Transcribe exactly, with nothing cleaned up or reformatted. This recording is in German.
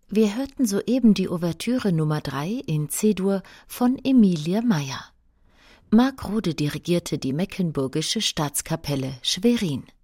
Wir hörten soeben die Ouvertüre Nummer drei in C-Dur von Emilie Meyer. Marc Rode dirigierte die Mecklenburgische Staatskapelle Schwerin.